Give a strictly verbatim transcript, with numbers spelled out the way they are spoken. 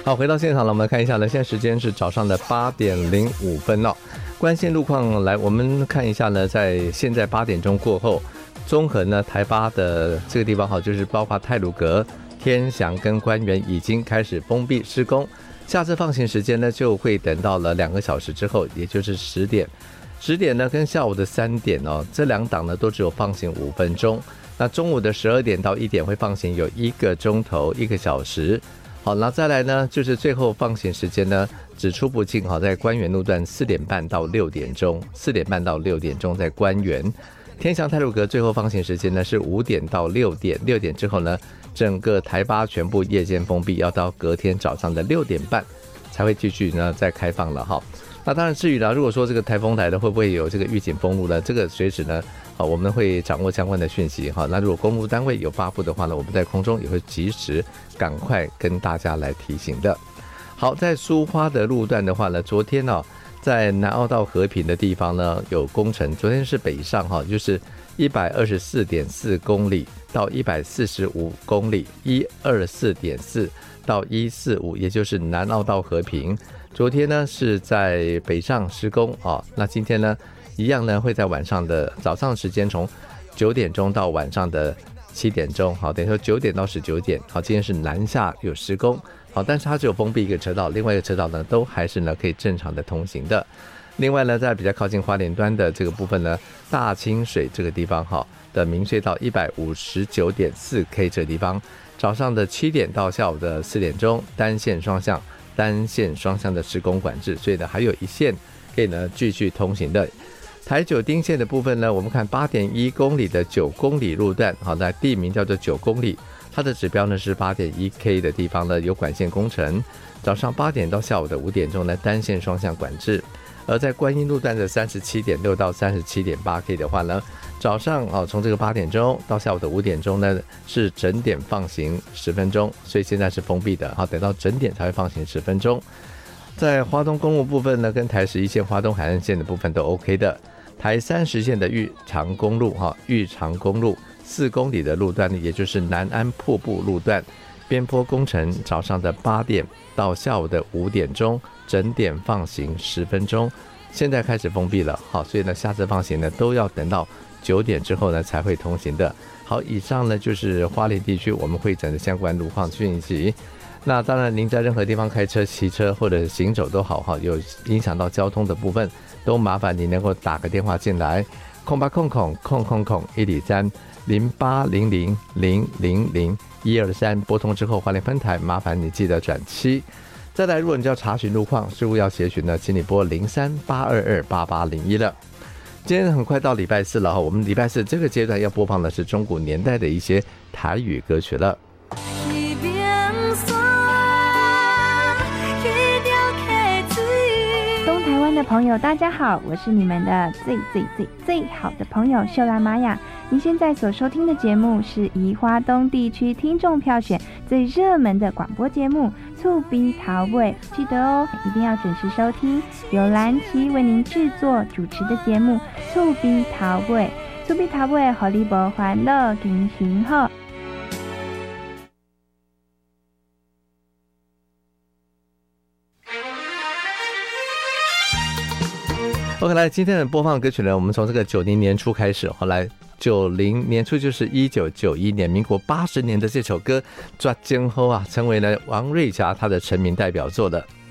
好，回到现场了，我们来看一下呢，现在时间是早上的八点零五分哦。关线路况来，我们看一下呢，在现在八点钟过后，中横呢台八的这个地方哈，就是包括太鲁阁、天祥跟官园已经开始封闭施工，下次放行时间呢就会等到了两个小时之后，也就是十点。十点呢跟下午的三点哦，这两档呢都只有放行五分钟。那中午的十二点到一点会放行有一个钟头一个小时。好，那再来呢，就是最后放行时间呢，只出不进，好，在官园路段四点半到六点钟，四点半到六点钟在官园。天祥太鲁阁最后放行时间呢是五点到六点，六点之后呢，整个台八全部夜间封闭，要到隔天早上的六点半才会继续呢再开放了哈。那当然，至于呢，如果说这个台风台呢会不会有这个预警封路呢？这个随时呢，好，我们会掌握相关的讯息哈。那如果公务单位有发布的话呢，我们在空中也会及时赶快跟大家来提醒的。好，在苏花的路段的话呢，昨天呢、哦，在南澳到和平的地方呢有工程，昨天是北上哈，就是一百二十四点四公里到一百四十五公里，一二四点四到一四五，也就是南澳到和平。昨天呢是在北上施工啊、哦，那今天呢一样呢会在晚上的早上时间从九点钟到晚上的七点钟，好，等于说九点到十九点，好，今天是南下有施工，好，但是它只有封闭一个车道，另外一个车道呢都还是呢可以正常的通行的。另外呢，在比较靠近花莲端的这个部分呢，大清水这个地方哈的明隧道一百五十九点四 K 这个地方，早上的七点到下午的四点钟，单线双向。单线双向的施工管制，所以呢还有一线可以呢继续通行的。台九丁线的部分呢，我们看 八点一公里的九公里路段，好，那地名叫做九公里，它的指标呢是 八点一 K 的地方呢有管线工程，早上八点到下午的五点钟呢单线双向管制。而在观音路段的 三十七点六到 三十七点八 K 的话呢，早上啊从这个八点钟到下午的五点钟呢是整点放行十分钟，所以现在是封闭的，好，等到整点才会放行十分钟。在花东公路部分呢，跟台十一线花东海岸线的部分都 OK 的。台三十线的玉长公路哈，玉长公路四公里的路段，也就是南安瀑布路段，边坡工程早上的八点到下午的五点钟，整点放行十分钟。现在开始封闭了，好，所以呢，下次放行呢都要等到九点之后呢才会通行的。好，以上呢就是花莲地区我们会诊的相关路况讯息。那当然，您在任何地方开车、骑车或者行走都好哈，有影响到交通的部分，都麻烦你能够打个电话进来，空八空空空空空一里三零八零零零零零一二三，拨通之后花莲分台，麻烦你记得转七。再来，如果你要查询路况，事务要协询呢，请你拨零三八二二八八零一了。今天很快到礼拜四了哈，我们礼拜四这个阶段要播放的是中古年代的一些台语歌曲了。 东台湾的朋友大家好，我是你们的最最最最好的朋友秀兰玛雅。您现在所收听的节目是宜花东地区听众票选最热门的广播节目厝边头尾，记得哦，一定要准时收听，由蓝琪为您制作主持的节目厝边头尾，厝边头尾互你无烦恼心情好。 OK， 来，今天的播放歌曲呢，我们从这个九零年初开始，后来九零年初就是一九九一年，民国八十年的这首歌《抓今后》啊，成为了王瑞霞她的成名代表作的。